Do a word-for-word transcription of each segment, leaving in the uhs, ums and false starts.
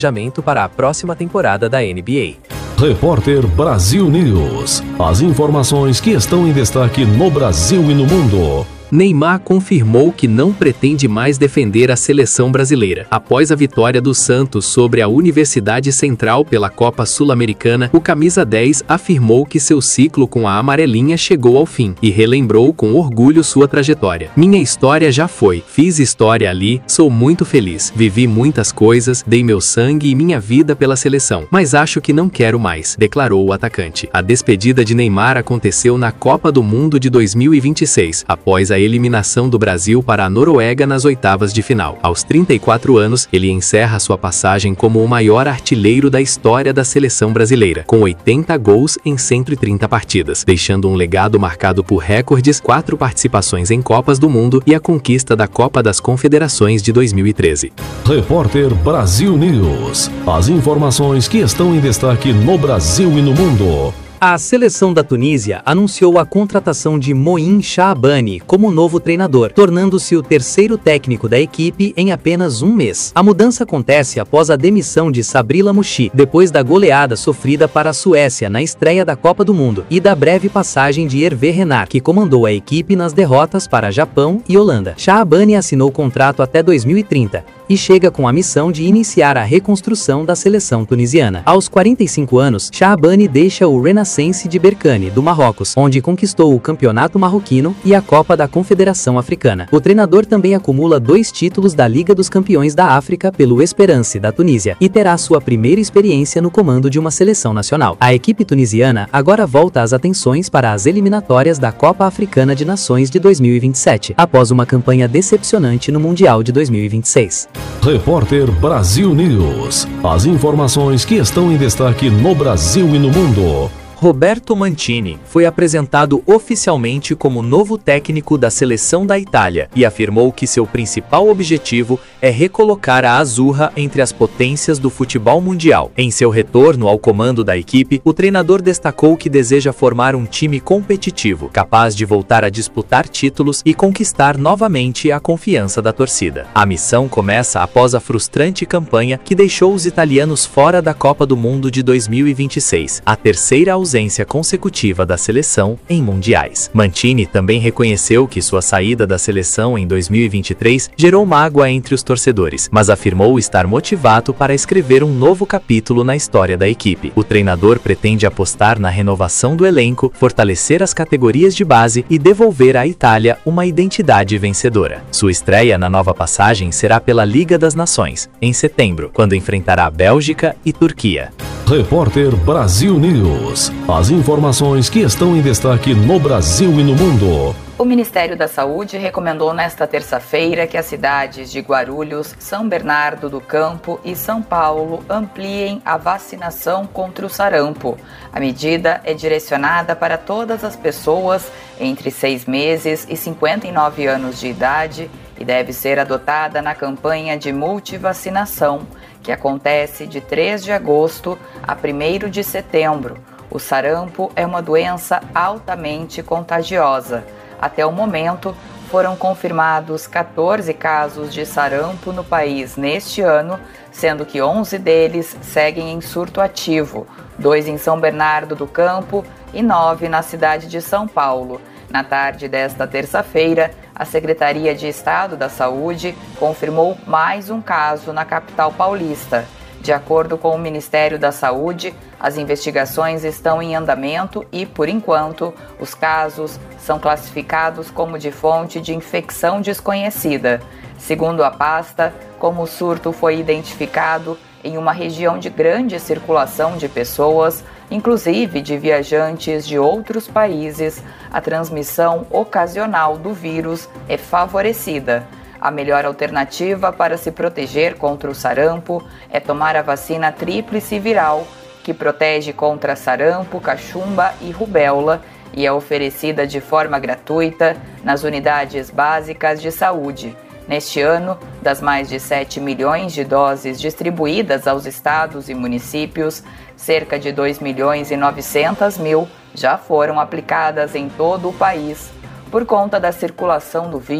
planejamento para a próxima temporada da N B A. Repórter Brasil News. As informações que estão em destaque no Brasil e no mundo. Neymar confirmou que não pretende mais defender a seleção brasileira. Após a vitória do Santos sobre a Universidade Central pela Copa Sul-Americana, o camisa dez afirmou que seu ciclo com a amarelinha chegou ao fim e relembrou com orgulho sua trajetória. Minha história já foi, fiz história ali, sou muito feliz, vivi muitas coisas, dei meu sangue e minha vida pela seleção, mas acho que não quero mais, declarou o atacante. A despedida de Neymar aconteceu na Copa do Mundo de dois mil e vinte e seis, após a eliminação do Brasil para a Noruega nas oitavas de final. Aos trinta e quatro anos, ele encerra sua passagem como o maior artilheiro da história da seleção brasileira, com oitenta gols em cento e trinta partidas, deixando um legado marcado por recordes, quatro participações em Copas do Mundo e a conquista da Copa das Confederações de dois mil e treze. Repórter Brasil News. As informações que estão em destaque no Brasil e no mundo. A seleção da Tunísia anunciou a contratação de Moin Shaabani como novo treinador, tornando-se o terceiro técnico da equipe em apenas um mês. A mudança acontece após a demissão de Sabri Lamouchi, depois da goleada sofrida para a Suécia na estreia da Copa do Mundo, e da breve passagem de Hervé Renard, que comandou a equipe nas derrotas para Japão e Holanda. Shaabani assinou contrato até dois mil e trinta. E chega com a missão de iniciar a reconstrução da seleção tunisiana. Aos quarenta e cinco anos, Shaabani deixa o Renaissance de Berkane, do Marrocos, onde conquistou o Campeonato Marroquino e a Copa da Confederação Africana. O treinador também acumula dois títulos da Liga dos Campeões da África pelo Esperance da Tunísia e terá sua primeira experiência no comando de uma seleção nacional. A equipe tunisiana agora volta as atenções para as eliminatórias da Copa Africana de Nações de dois mil e vinte e sete, após uma campanha decepcionante no Mundial de dois mil e vinte e seis. Repórter Brasil News. As informações que estão em destaque no Brasil e no mundo. Roberto Mancini foi apresentado oficialmente como novo técnico da seleção da Itália e afirmou que seu principal objetivo é recolocar a Azzurra entre as potências do futebol mundial. Em seu retorno ao comando da equipe, o treinador destacou que deseja formar um time competitivo, capaz de voltar a disputar títulos e conquistar novamente a confiança da torcida. A missão começa após a frustrante campanha que deixou os italianos fora da Copa do Mundo de dois mil e vinte e seis, a terceira ausência ausência consecutiva da seleção em mundiais. Mancini também reconheceu que sua saída da seleção em dois mil e vinte e três gerou mágoa entre os torcedores, mas afirmou estar motivado para escrever um novo capítulo na história da equipe. O treinador pretende apostar na renovação do elenco, fortalecer as categorias de base e devolver à Itália uma identidade vencedora. Sua estreia na nova passagem será pela Liga das Nações, em setembro, quando enfrentará Bélgica e Turquia. Repórter Brasil News. As informações que estão em destaque no Brasil e no mundo. O Ministério da Saúde recomendou nesta terça-feira que as cidades de Guarulhos, São Bernardo do Campo e São Paulo ampliem a vacinação contra o sarampo. A medida é direcionada para todas as pessoas entre seis meses e cinquenta e nove anos de idade e deve ser adotada na campanha de multivacinação, que acontece de três de agosto a primeiro de setembro. O sarampo é uma doença altamente contagiosa. Até o momento, foram confirmados quatorze casos de sarampo no país neste ano, sendo que onze deles seguem em surto ativo, dois em São Bernardo do Campo e nove na cidade de São Paulo. Na tarde desta terça-feira, a Secretaria de Estado da Saúde confirmou mais um caso na capital paulista. De acordo com o Ministério da Saúde, as investigações estão em andamento e, por enquanto, os casos são classificados como de fonte de infecção desconhecida. Segundo a pasta, como o surto foi identificado em uma região de grande circulação de pessoas, inclusive de viajantes de outros países, a transmissão ocasional do vírus é favorecida. A melhor alternativa para se proteger contra o sarampo é tomar a vacina tríplice viral, que protege contra sarampo, cachumba e rubéola e é oferecida de forma gratuita nas unidades básicas de saúde. Neste ano, das mais de sete milhões de doses distribuídas aos estados e municípios, cerca de dois milhões e novecentos mil já foram aplicadas em todo o país. Por conta da circulação do vírus,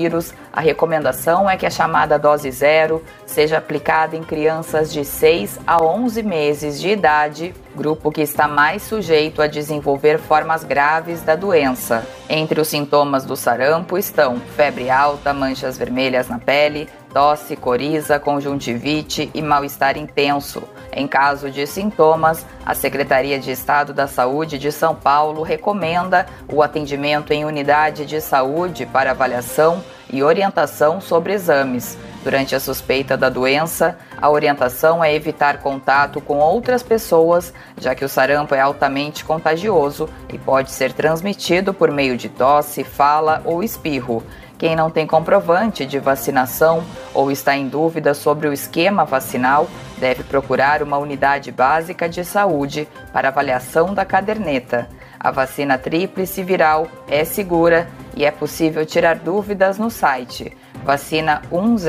A recomendação é que a chamada dose zero seja aplicada em crianças de seis a onze meses de idade, grupo que está mais sujeito a desenvolver formas graves da doença. Entre os sintomas do sarampo estão febre alta, manchas vermelhas na pele, tosse, coriza, conjuntivite e mal-estar intenso. Em caso de sintomas, a Secretaria de Estado da Saúde de São Paulo recomenda o atendimento em unidade de saúde para avaliação e orientação sobre exames. Durante a suspeita da doença, a orientação é evitar contato com outras pessoas, já que o sarampo é altamente contagioso e pode ser transmitido por meio de tosse, fala ou espirro. Quem não tem comprovante de vacinação ou está em dúvida sobre o esquema vacinal deve procurar uma unidade básica de saúde para avaliação da caderneta. A vacina tríplice viral é segura e é possível tirar dúvidas no site vacina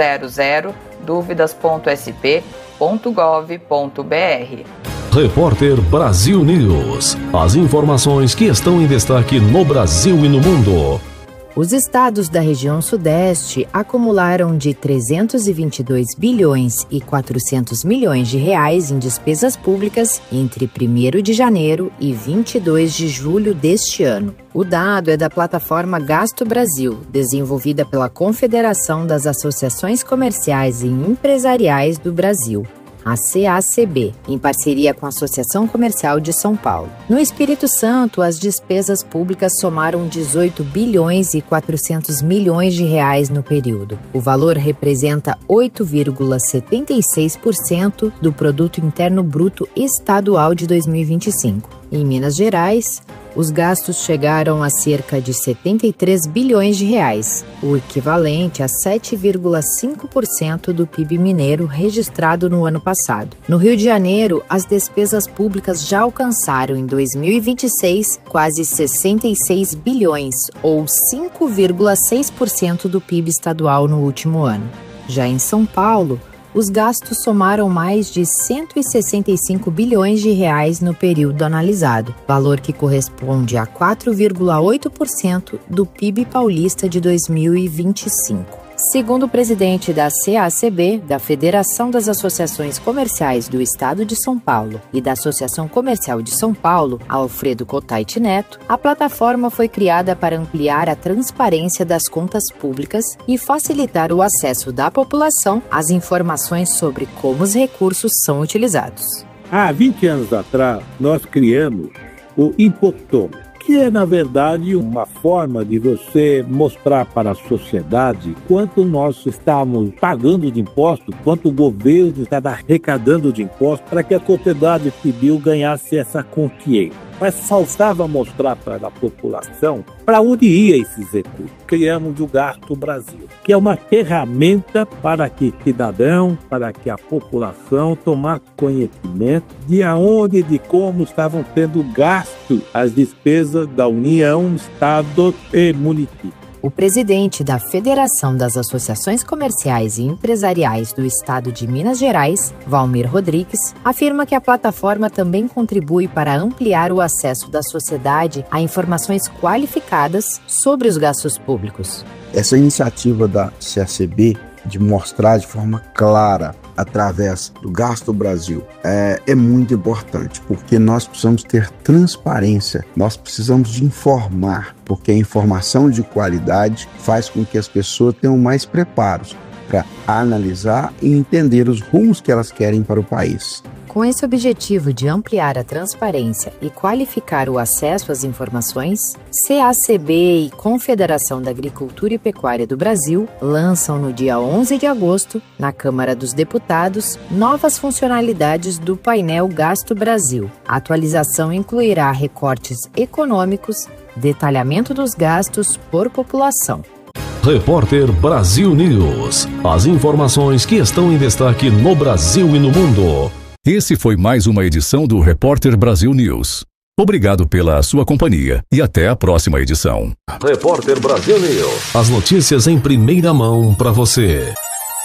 cem dúvidas ponto s p ponto gov ponto b r. Repórter Brasil News. As informações que estão em destaque no Brasil e no mundo. Os estados da região sudeste acumularam de trezentos e vinte e dois bilhões e quatrocentos milhões de reais em despesas públicas entre primeiro de janeiro e vinte e dois de julho deste ano. O dado é da plataforma Gasto Brasil, desenvolvida pela Confederação das Associações Comerciais e Empresariais do Brasil, a C A C B, em parceria com a Associação Comercial de São Paulo. No Espírito Santo, as despesas públicas somaram dezoito bilhões e quatrocentos milhões de reais no período. O valor representa oito vírgula setenta e seis por cento do Produto Interno Bruto Estadual de dois mil e vinte e cinco. Em Minas Gerais, os gastos chegaram a cerca de setenta e três bilhões de reais, o equivalente a sete vírgula cinco por cento do P I B mineiro registrado no ano passado. No Rio de Janeiro, as despesas públicas já alcançaram em dois mil e vinte e seis quase sessenta e seis bilhões, ou cinco vírgula seis por cento do P I B estadual no último ano. Já em São Paulo, os gastos somaram mais de cento e sessenta e cinco bilhões de reais no período analisado, valor que corresponde a quatro vírgula oito por cento do P I B paulista de dois mil e vinte e cinco. Segundo o presidente da C A C B, da Federação das Associações Comerciais do Estado de São Paulo e da Associação Comercial de São Paulo, Alfredo Cotait Neto, a plataforma foi criada para ampliar a transparência das contas públicas e facilitar o acesso da população às informações sobre como os recursos são utilizados. Há vinte anos atrás, nós criamos o impoptômetro, que é, na verdade, uma forma de você mostrar para a sociedade quanto nós estamos pagando de impostos, quanto o governo está arrecadando de impostos, para que a sociedade civil ganhasse essa consciência. Mas faltava mostrar para a população para onde ia esses recursos. Criamos o Gasto Brasil, que é uma ferramenta para que cidadão, para que a população tomasse conhecimento de aonde e de como estavam sendo gastos as despesas da União, Estado e município. O presidente da Federação das Associações Comerciais e Empresariais do Estado de Minas Gerais, Valmir Rodrigues, afirma que a plataforma também contribui para ampliar o acesso da sociedade a informações qualificadas sobre os gastos públicos. Essa iniciativa da C A C B de mostrar de forma clara através do Gasto Brasil é, é muito importante, porque nós precisamos ter transparência, nós precisamos de informar, porque a informação de qualidade faz com que as pessoas tenham mais preparos para analisar e entender os rumos que elas querem para o país. Com esse objetivo de ampliar a transparência e qualificar o acesso às informações, C A C B e Confederação da Agricultura e Pecuária do Brasil lançam no dia onze de agosto, na Câmara dos Deputados, novas funcionalidades do painel Gasto Brasil. A atualização incluirá recortes econômicos, detalhamento dos gastos por população. Repórter Brasil News. As informações que estão em destaque no Brasil e no mundo. Esse foi mais uma edição do Repórter Brasil News. Obrigado pela sua companhia e até a próxima edição. Repórter Brasil News. As notícias em primeira mão para você.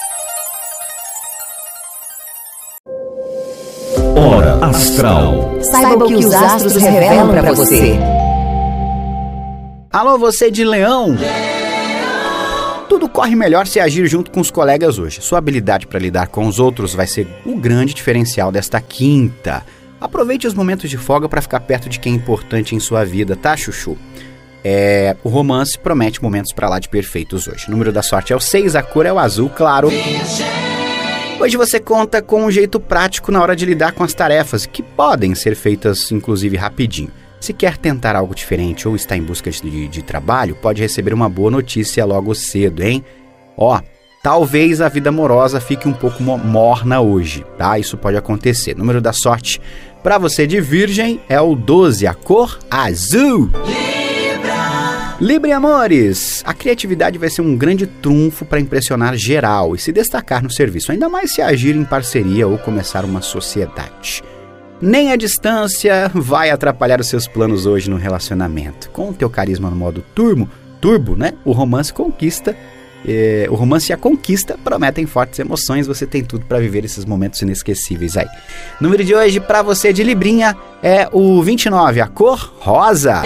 Hora Astral. Saiba o que os astros revelam para você. Alô, você de Leão? Tudo corre melhor se agir junto com os colegas hoje. Sua habilidade para lidar com os outros vai ser o grande diferencial desta quinta. Aproveite os momentos de folga para ficar perto de quem é importante em sua vida, tá, Chuchu? É, o romance promete momentos pra lá de perfeitos hoje. O número da sorte é o seis, a cor é o azul, claro. Hoje você conta com um jeito prático na hora de lidar com as tarefas, que podem ser feitas, inclusive, rapidinho. Se quer tentar algo diferente ou está em busca de, de trabalho, pode receber uma boa notícia logo cedo, hein? Ó, talvez a vida amorosa fique um pouco morna hoje, tá? Isso pode acontecer. O número da sorte pra você de Virgem é o doze, a cor azul. Libra e amores, a criatividade vai ser um grande trunfo para impressionar geral e se destacar no serviço, ainda mais se agir em parceria ou começar uma sociedade. Nem a distância vai atrapalhar os seus planos hoje no relacionamento. Com o teu carisma no modo turbo, turbo, né? O romance conquista, eh, o romance e a conquista prometem fortes emoções, você tem tudo para viver esses momentos inesquecíveis aí. O número de hoje para você de Librinha é o vinte e nove, a cor rosa.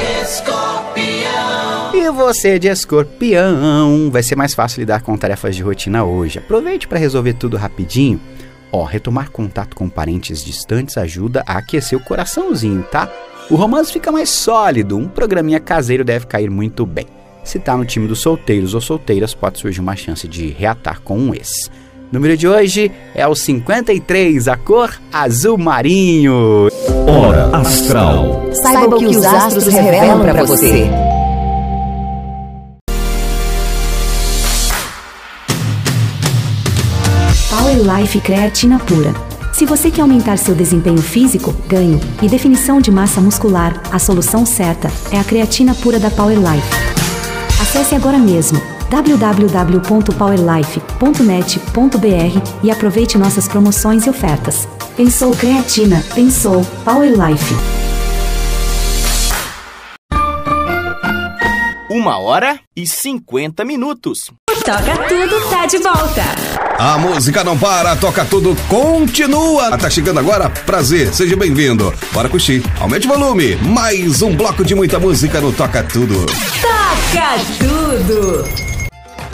E você de Escorpião, vai ser mais fácil lidar com tarefas de rotina hoje. Aproveite para resolver tudo rapidinho. Ó, retomar contato com parentes distantes ajuda a aquecer o coraçãozinho, tá? O romance fica mais sólido, um programinha caseiro deve cair muito bem. Se tá no time dos solteiros ou solteiras, pode surgir uma chance de reatar com um ex. O número de hoje é o cinquenta e três, a cor azul marinho. Hora Astral. Saiba o que os astros revelam para você. Power Life Creatina Pura. Se você quer aumentar seu desempenho físico, ganho e definição de massa muscular, a solução certa é a creatina pura da Power Life. Acesse agora mesmo w w w ponto power life ponto net ponto b r e aproveite nossas promoções e ofertas. Pensou creatina, pensou Power Life. Uma hora e cinquenta minutos. Toca Tudo tá de volta. A música não para, Toca Tudo continua. Tá chegando agora, prazer, seja bem-vindo. Bora curtir, aumente o volume. Mais um bloco de muita música no Toca Tudo. Toca Tudo.